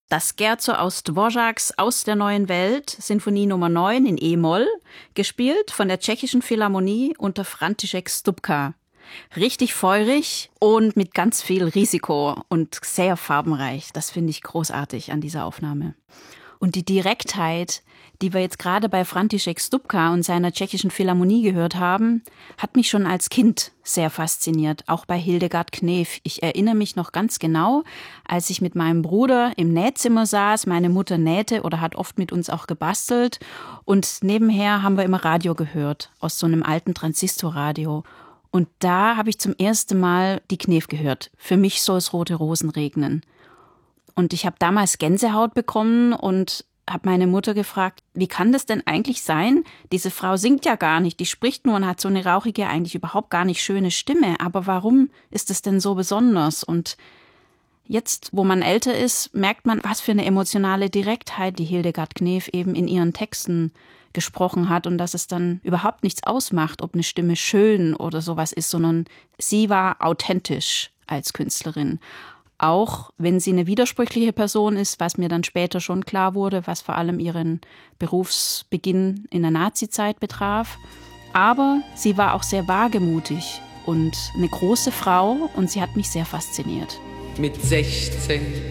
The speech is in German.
Das Scherzo aus Dvořáks Aus der neuen Welt, Sinfonie Nummer 9 in E-Moll, gespielt von der Tschechischen Philharmonie unter František Stupka. Richtig feurig und mit ganz viel Risiko und sehr farbenreich. Das finde ich großartig an dieser Aufnahme. Und die Direktheit, die wir jetzt gerade bei František Stupka und seiner Tschechischen Philharmonie gehört haben, hat mich schon als Kind sehr fasziniert, auch bei Hildegard Knef. Ich erinnere mich noch ganz genau, als ich mit meinem Bruder im Nähzimmer saß, meine Mutter nähte oder hat oft mit uns auch gebastelt und nebenher haben wir immer Radio gehört, aus so einem alten Transistorradio. Und da habe ich zum ersten Mal die Knef gehört. Für mich soll es rote Rosen regnen. Und ich habe damals Gänsehaut bekommen und habe meine Mutter gefragt, wie kann das denn eigentlich sein? Diese Frau singt ja gar nicht, die spricht nur und hat so eine rauchige, eigentlich überhaupt gar nicht schöne Stimme. Aber warum ist es denn so besonders? Und jetzt, wo man älter ist, merkt man, was für eine emotionale Direktheit die Hildegard Knef eben in ihren Texten gesprochen hat und dass es dann überhaupt nichts ausmacht, ob eine Stimme schön oder sowas ist, sondern sie war authentisch als Künstlerin. Auch wenn sie eine widersprüchliche Person ist, was mir dann später schon klar wurde, was vor allem ihren Berufsbeginn in der Nazizeit betraf. Aber sie war auch sehr wagemutig und eine große Frau und sie hat mich sehr fasziniert. Mit 16